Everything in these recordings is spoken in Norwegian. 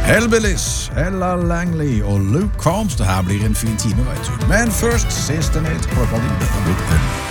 Hellbillies, Ella Langley og Luke Combs. Det her blir en fin time, vet du. Men først, siste nytt. Klokka blir blitt 11.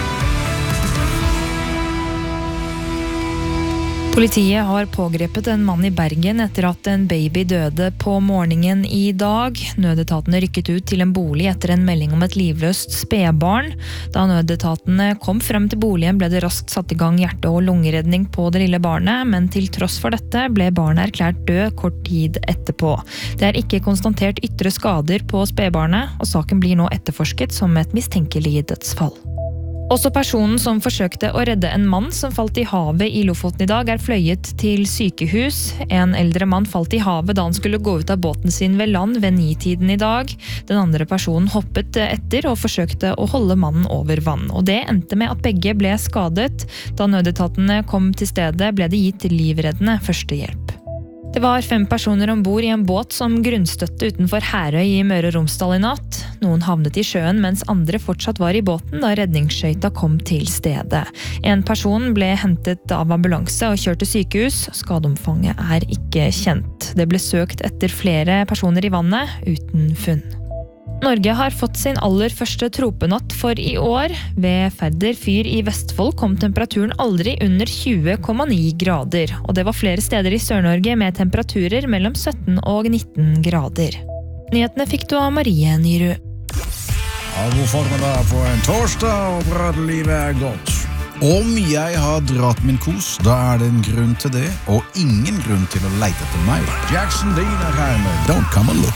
Politiet har pågrepet en mann i Bergen etter at en baby døde på morgenen i dag. Nødetatene rykket ut til en bolig etter en melding om et livløst spedbarn. Da nødetatene kom frem til boligen ble det raskt satt i gang hjerte- og lungeredning på det lille barnet, men til tross for dette ble barnet erklært død kort tid etterpå. Det er ikke konstatert ytre skader på spedbarnet, og saken blir nå etterforsket som et mistenkelig dødsfall. Også personen som forsøkte å redde en mann som falt i havet i Lofoten i dag, er fløyet til sykehus. En eldre mann falt i havet da han skulle gå ut av båten sin ved land ved 9-tiden i dag. Den andre personen hoppet etter og forsøkte å holde mannen over vann. Og det endte med at begge ble skadet. Da nødetatene kom til stedet, ble det gitt livreddende førstehjelp. Det var 5 personer ombord i en båt som grunnstøtte utenfor Herøy i Møre og Romsdal i natt. Noen havnet i sjøen, mens andre fortsatt var i båten da redningsskøyta kom til stedet. En person ble hentet av ambulanse og kjørt til sykehus. Skadeomfanget er ikke kjent. Det ble søkt etter flere personer i vannet, uten funn. Norge har fått sin aller første tropenatt for i år. Ved Færder fyr i Vestfold kom temperaturen aldri under 20,9 grader. Og det var flere steder i Sør-Norge med temperaturer mellom 17 og 19 grader. Nyhetene fikk du av Marie Nyrud. Ja, god formiddag på en torsdag, og bra at livet er godt. Om jeg har dratt min kos, da er det en grunn til det, og ingen grunn til å lete etter meg. Jackson Dean er her med Don't Come and Look